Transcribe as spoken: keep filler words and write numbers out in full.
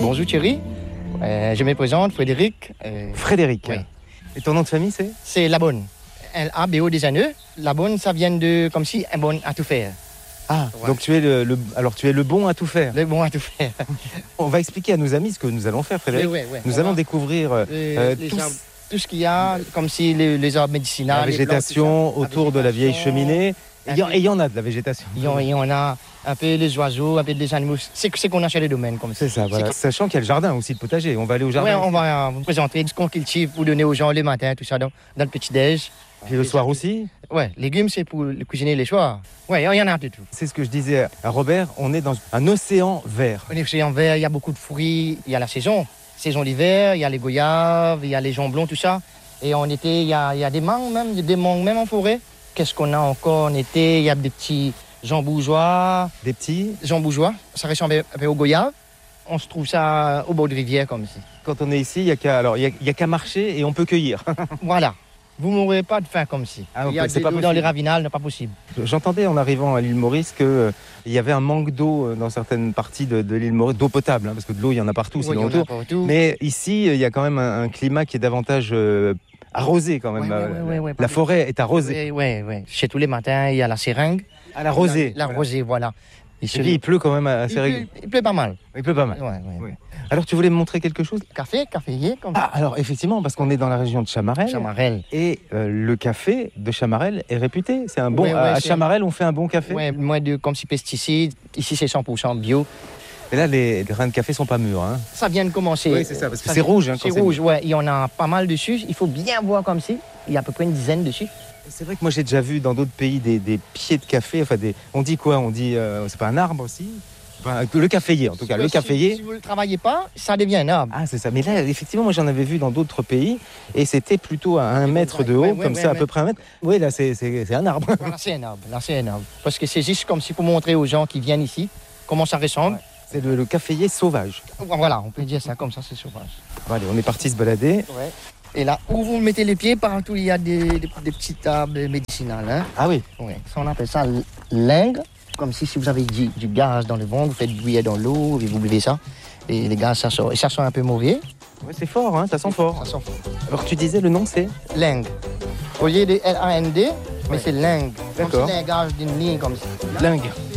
Bonjour Thierry, euh, je me présente, Frédéric. Euh, Frédéric. Oui. Et ton nom de famille, c'est? C'est Labonne. L A B O des anneaux. Labonne, ça vient de comme si un bon à tout faire. Ah, Ouais. donc tu es le, le- alors tu es le bon à tout faire. Le bon à tout faire. On va expliquer à nos amis ce que nous allons faire, Frédéric. Oui, oui, oui. Nous On allons va- découvrir euh, Les- euh, les tous- arbres, tout ce qu'il y a, comme si les, les arbres médicinaux. la les plantes, végétation tout ça. autour de la vieille végétation. cheminée. Et il y en- et il y en a de la végétation. Il y en- il y en a un peu les oiseaux, un peu les animaux. C'est c'est qu'on a chez les domaines comme ça. C'est ça, voilà. Sachant qu'il y a le jardin aussi, le potager. On va aller au Oui, jardin. on va vous présenter ce qu'on cultive pour donner aux gens le matin, tout ça, dans, dans le petit-déj. Puis le soir aussi. Ouais, légumes, c'est pour le cuisiner les soirs. Ouais, il y en a de tout. C'est ce que je disais à Robert, on est dans un océan vert. On est en vert, il y a beaucoup de fruits, il y a la saison. Saison d'hiver, il y a les goyaves, il y a les jambons, tout ça. Et en été, il y a, il y a des mangues même, il y a des mangues même en forêt. Qu'est-ce qu'on a encore en été? Il y a des petits jambougeois. Des petits. Jambougeois, ça ressemble un peu aux goyaves. On se trouve ça au bord de rivière comme ici. Quand on est ici, il n'y a qu'à alors, il y a, il y a qu'à marcher et on peut cueillir. Voilà. Vous ne mourrez pas de faim comme ici. Ah, il y a ok, c'est de pas l'eau dans possible. les ravinales, pas possible. J'entendais en arrivant à l'île Maurice qu'il y avait un manque d'eau euh, dans certaines parties de, de l'île Maurice, d'eau potable, hein, parce que de l'eau, il y en a partout, Oui, sinon il y en a autour. partout. Mais ici, il y a quand même un, un climat qui est davantage euh, arrosé quand même. Ouais, ouais, Euh, ouais, ouais, la pas- forêt est arrosée. Oui, oui, oui. Chez tous les matins, il y a la seringue. À la rosée. La, la rosée, voilà. Et Et chez- puis il pleut quand même assez il, pleut, régulièrement. il pleut pas mal. Il pleut pas mal. Ouais, ouais, Oui. ouais. Alors tu voulais me montrer quelque chose? Café, caféier, comme Ah, alors effectivement, parce qu'on est dans la région de Chamarel. Chamarel. Et euh, le café de Chamarel est réputé. C'est un bon. Ouais, ouais, à c'est- Chamarel, on fait un bon café. Ouais, moins de comme si pesticides. Ici, c'est cent pour cent bio. Et là, les grains de café sont pas mûrs. Hein. Ça vient de commencer. Oui, c'est ça, parce que Ça c'est vient- rouge, hein, quand c'est c'est rouge, ouais. Il y en a pas mal dessus. Il faut bien voir comme si. Il y a à peu près une dizaine dessus. C'est vrai que moi j'ai déjà vu dans d'autres pays des, des pieds de café. Enfin, des, on dit quoi? On dit euh, c'est pas un arbre aussi? Enfin, le caféier en tout cas. Ouais, Le si- caféier. Si vous ne le travaillez pas, ça devient un arbre. Ah, c'est ça. Mais là, effectivement, moi j'en avais vu dans d'autres pays et c'était plutôt à un mètre de haut, Ouais, ouais, comme ouais, ça, à ouais. peu près un mètre. Oui, là c'est c'est- c'est un arbre. Voilà, c'est un arbre. Là, c'est un arbre. Parce que c'est juste comme si pour montrer aux gens qui viennent ici comment ça ressemble. C'est le, le caféier sauvage. Voilà, on peut dire ça comme ça, c'est sauvage. Bon, allez, on est parti se balader. Ouais. Et là, où vous mettez les pieds, partout il y a des, des, des petites arbres médicinales. Hein. Ah oui. Ouais. Ça, on appelle ça l'ingre. Comme si, si vous avez du, du gaz dans le ventre, vous faites bouillir dans l'eau et vous buvez ça. Et les gaz, ça sort. Et ça sent un peu mauvais. Ouais, c'est fort, hein, ça sent fort. Ça sent fort. Alors tu disais le nom c'est? L'ingre. Au lieu de L A N D, mais Ouais. c'est l'ingre. Comme D'accord. si l'ingage d'une ligne comme ça. Lingue.